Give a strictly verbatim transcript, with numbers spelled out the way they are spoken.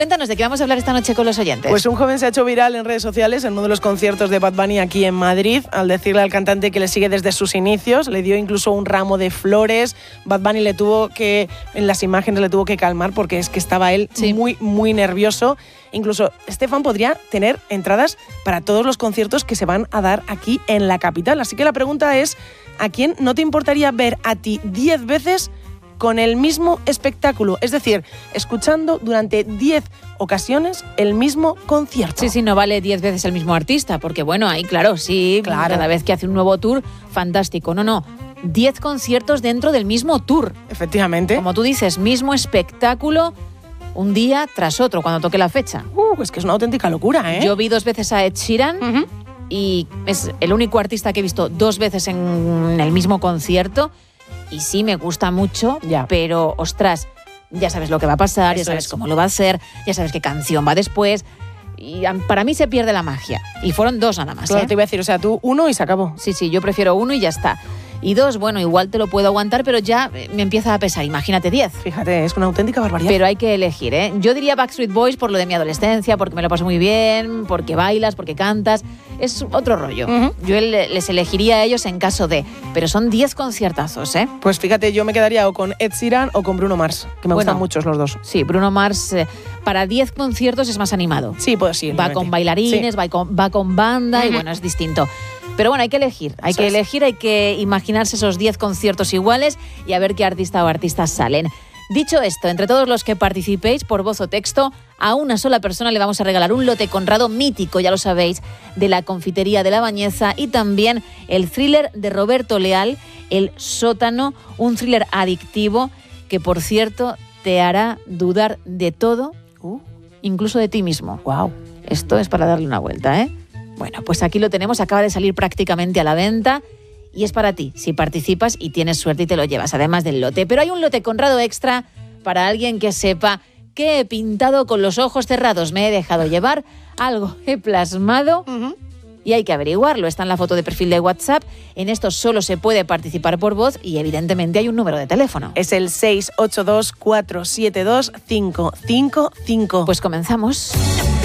Cuéntanos de qué vamos a hablar esta noche con los oyentes. Pues un joven se ha hecho viral en redes sociales en uno de los conciertos de Bad Bunny aquí en Madrid, al decirle al cantante que le sigue desde sus inicios, le dio incluso un ramo de flores. Bad Bunny le tuvo que, en las imágenes le tuvo que calmar porque es que estaba él sí. muy, muy nervioso. Incluso este fan podría tener entradas para todos los conciertos que se van a dar aquí en la capital. Así que la pregunta es, ¿a quién no te importaría ver a ti diez veces con el mismo espectáculo? Es decir, escuchando durante diez ocasiones el mismo concierto. Sí, sí, no vale diez veces el mismo artista, porque bueno, ahí claro, sí, claro. cada vez que hace un nuevo tour, fantástico. No, no, diez conciertos dentro del mismo tour. Efectivamente. Como tú dices, mismo espectáculo, un día tras otro, cuando toque la fecha. Uh, es que es una auténtica locura, ¿eh? Yo vi dos veces a Ed Sheeran uh-huh. y es el único artista que he visto dos veces en el mismo concierto. Y sí, me gusta mucho, ya. pero, ostras, ya sabes lo que va a pasar, Eso ya sabes es. cómo lo va a hacer, ya sabes qué canción va después. Y para mí se pierde la magia. Y fueron dos nada más. Claro, ¿eh? te iba a decir, o sea, tú uno y se acabó. Sí, sí, yo prefiero uno y ya está. Y dos, bueno, igual te lo puedo aguantar, pero ya me empieza a pesar. Imagínate diez. Fíjate, es una auténtica barbaridad. Pero hay que elegir, ¿eh? Yo diría Backstreet Boys por lo de mi adolescencia, porque me lo paso muy bien, porque bailas, porque cantas. Es otro rollo. Uh-huh. Yo les elegiría a ellos en caso de... Pero son diez conciertazos, ¿eh? Pues fíjate, yo me quedaría o con Ed Sheeran o con Bruno Mars, que me bueno, gustan muchos los dos. Sí, Bruno Mars eh, para diez conciertos es más animado. Sí, pues sí. Va con bailarines, sí. va, con, va con banda uh-huh. y bueno, es distinto. Pero bueno, hay que elegir, hay Eso que es. elegir, hay que imaginarse esos diez conciertos iguales y a ver qué artista o artistas salen. Dicho esto, entre todos los que participéis por voz o texto, a una sola persona le vamos a regalar un lote Conrado mítico, ya lo sabéis, de la Confitería de la Bañeza y también el thriller de Roberto Leal, El Sótano, un thriller adictivo que, por cierto, te hará dudar de todo, uh. incluso de ti mismo. Wow. Esto es para darle una vuelta, ¿eh? Bueno, pues aquí lo tenemos, acaba de salir prácticamente a la venta y es para ti, si participas y tienes suerte y te lo llevas, además del lote. Pero hay un lote Conrado extra para alguien que sepa que he pintado con los ojos cerrados, me he dejado llevar, algo he plasmado uh-huh. y hay que averiguarlo. Está en la foto de perfil de WhatsApp, en esto solo se puede participar por voz y evidentemente hay un número de teléfono. Es el seis ocho dos, cuatro siete dos, cinco cinco cinco. Pues comenzamos.